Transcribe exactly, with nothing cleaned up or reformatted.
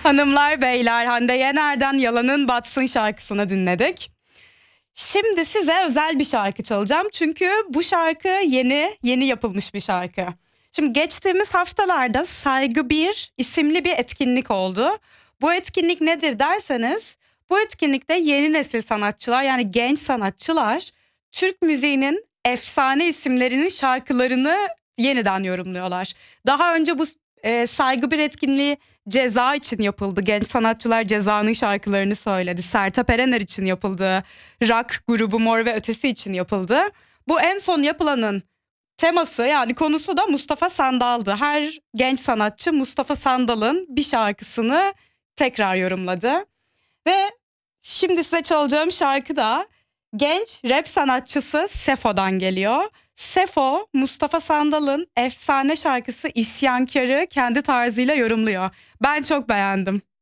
Hanımlar beyler, Hande Yener'den Yalanın Batsın şarkısını dinledik. Şimdi size özel bir şarkı çalacağım. Çünkü bu şarkı yeni yeni yapılmış bir şarkı. Şimdi geçtiğimiz haftalarda Saygı bir isimli bir etkinlik oldu. Bu etkinlik nedir derseniz, bu etkinlikte yeni nesil sanatçılar, yani genç sanatçılar Türk müziğinin efsane isimlerinin şarkılarını yeniden yorumluyorlar. Daha önce bu e, Saygı bir etkinliği Ceza için yapıldı. Genç sanatçılar Ceza'nın şarkılarını söyledi. Sertab Erener için yapıldı. Rock grubu Mor ve Ötesi için yapıldı. Bu en son yapılanın teması, yani konusu da Mustafa Sandal'dı. Her genç sanatçı Mustafa Sandal'ın bir şarkısını tekrar yorumladı. Ve şimdi size çalacağım şarkı da genç rap sanatçısı Sefo'dan geliyor. Sefo, Mustafa Sandal'ın efsane şarkısı İsyankar'ı kendi tarzıyla yorumluyor. Ben çok beğendim.